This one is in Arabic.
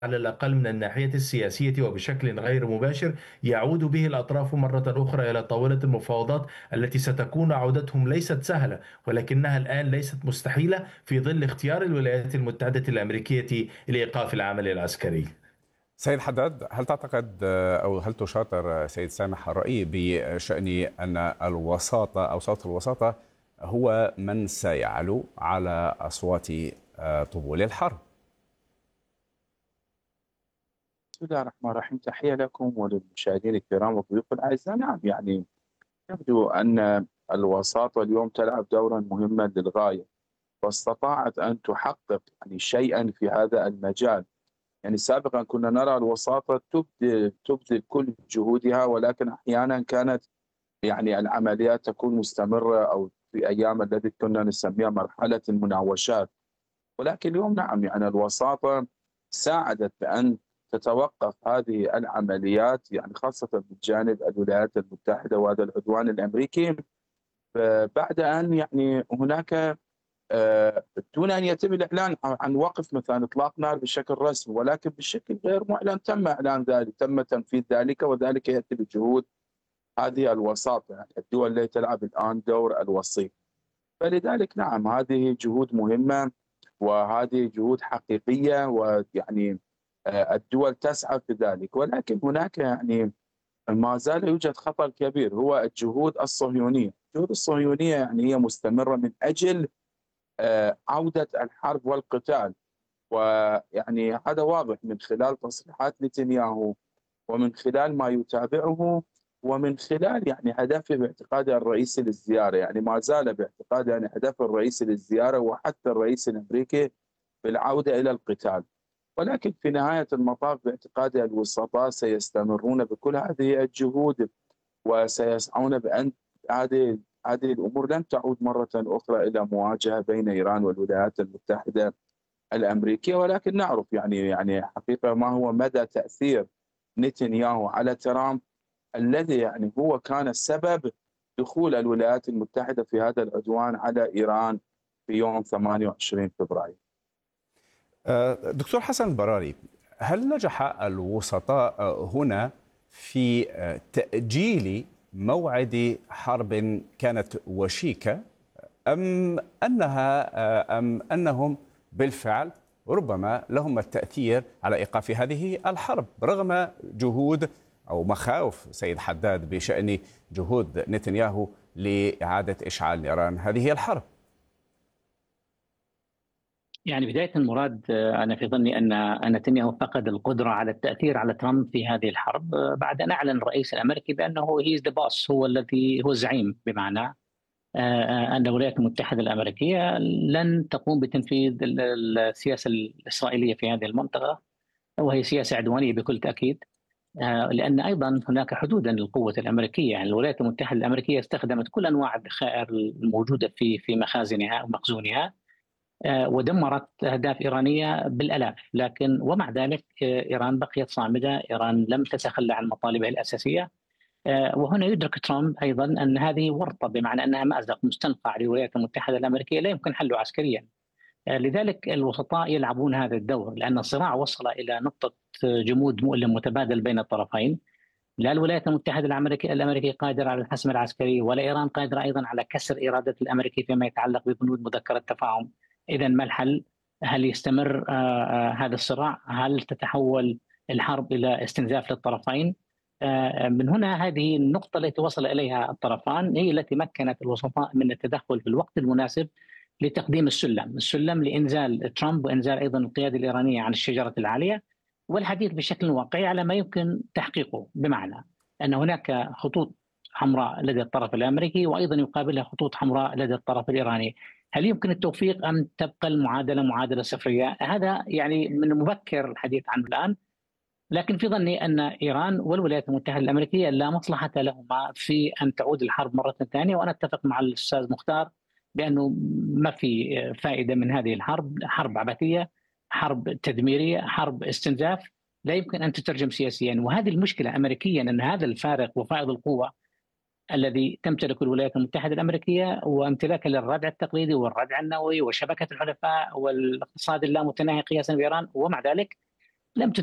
على الأقل من الناحية السياسية وبشكل غير مباشر، يعود به الأطراف مرة أخرى إلى طاولة المفاوضات التي ستكون عودتهم ليست سهلة، ولكنها الآن ليست مستحيلة في ظل اختيار الولايات المتحدة الأمريكية لإيقاف العمل العسكري. سيد حداد، هل تعتقد أو هل تشاطر سيد سامح الرأي بشأن أن الوساطة أو صوت الوساطة هو من سيعلو على أصوات طبول الحرب؟ بسم الله الرحمن الرحيم. تحية لكم وللمشاهدين الكرام والضيوف الأعزاء. نعم، يعني يبدو أن الوساطة اليوم تلعب دورا مهما للغاية، واستطاعت أن تحقق يعني شيئا في هذا المجال. يعني سابقا كنا نرى الوساطة تبذل كل جهودها، ولكن أحيانا كانت يعني العمليات تكون مستمرة، أو في أيام التي كنا نسميها مرحلة المناوشات. ولكن اليوم نعم، يعني الوساطة ساعدت بأن تتوقف هذه العمليات، يعني خاصة من جانب الولايات المتحدة وهذا العدوان الأمريكي، بعد أن يعني هناك دون أن يتم الإعلان عن وقف مثلا إطلاق نار بشكل رسمي، ولكن بشكل غير معلن تم إعلان ذلك، تم تنفيذ ذلك، وذلك يأتي بجهود هذه الوساطة، يعني الدول التي تلعب الآن دور الوسيط. فلذلك نعم، هذه جهود مهمة وهذه جهود حقيقية، ويعني الدول تسعى في ذلك. ولكن هناك يعني ما زال يوجد خطر كبير، هو الجهود الصهيونية. الجهود الصهيونية يعني هي مستمرة من أجل عودة الحرب والقتال. ويعني هذا واضح من خلال تصريحات نتنياهو، ومن خلال ما يتابعه، ومن خلال يعني هدفه باعتقاد الرئيس للزيارة. يعني ما زال باعتقاد يعني هدف الرئيس للزيارة وحتى الرئيس الأمريكي بالعودة إلى القتال. ولكن في نهاية المطاف باعتقاد الوسطاء سيستمرون بكل هذه الجهود، وسيسعون بأن هذه الأمور لن تعود مرة أخرى إلى مواجهة بين إيران والولايات المتحدة الأمريكية. ولكن نعرف يعني حقيقة ما هو مدى تأثير نتنياهو على ترامب، الذي يعني هو كان السبب دخول الولايات المتحدة في هذا العدوان على إيران في يوم 28 فبراير. دكتور حسن البراري، هل نجح الوسطاء هنا في تأجيل موعد حرب كانت وشيكة، أم أنهم بالفعل ربما لهم التأثير على إيقاف هذه الحرب رغم جهود أو مخاوف سيد حداد بشأن جهود نتنياهو لإعادة إشعال نيران هذه الحرب؟ يعني بداية مراد، أنا في ظني أن نتنياهو فقد القدرة على التأثير على ترامب في هذه الحرب بعد أن أعلن الرئيس الأمريكي بأنه هي ذا بوس، هو الذي هو الزعيم، بمعنى أن الولايات المتحدة الأمريكية لن تقوم بتنفيذ السياسة الإسرائيلية في هذه المنطقة، وهي سياسة عدوانية بكل تأكيد. لأن أيضا هناك حدودا للقوة الأمريكية. يعني الولايات المتحدة الأمريكية استخدمت كل أنواع الذخائر الموجودة في مخازنها ومخزونها، ودمرت أهداف إيرانية بالآلاف. لكن ومع ذلك إيران بقيت صامدة، إيران لم تتخلى عن مطالبها الأساسية. وهنا يدرك ترامب أيضا أن هذه ورطة، بمعنى أنها مأزق مستنقع للولايات المتحدة الأمريكية لا يمكن حله عسكريا. لذلك الوسطاء يلعبون هذا الدور، لأن الصراع وصل إلى نقطة جمود مؤلم متبادل بين الطرفين. لا الولايات المتحدة الأمريكية قادرة على الحسم العسكري، ولا إيران قادرة أيضا على كسر إرادة الأمريكي فيما يتعلق ببنود مذكرة التفاهم. إذا ما الحل؟ هل يستمر هذا الصراع؟ هل تتحول الحرب إلى استنزاف للطرفين؟ من هنا هذه النقطة التي وصل إليها الطرفان هي التي مكنت الوسطاء من التدخل في الوقت المناسب لتقديم السلم لإنزال ترامب، وإنزال أيضا القيادة الإيرانية عن الشجرة العالية، والحديث بشكل واقعي على ما يمكن تحقيقه. بمعنى أن هناك خطوط حمراء لدى الطرف الأمريكي، وأيضا يقابلها خطوط حمراء لدى الطرف الإيراني. هل يمكن التوفيق أم تبقى المعادلة معادلة صفرية؟ هذا يعني من المبكر الحديث عنه الآن. لكن في ظني أن إيران والولايات المتحدة الأمريكية لا مصلحة لهما في أن تعود الحرب مرة ثانية. وأنا أتفق مع الأستاذ مختار بأنه ما في فائدة من هذه الحرب، حرب عبثية، حرب تدميرية، حرب استنزاف، لا يمكن أن تترجم سياسيا. وهذه المشكلة أمريكيا، أن هذا الفارق وفائض القوة الذي تمتلك الولايات المتحدة الأمريكية وامتلاكها للردع التقليدي والردع النووي وشبكة الحلفاء والاقتصاد اللامتناهي قياسا بإيران، ومع ذلك لم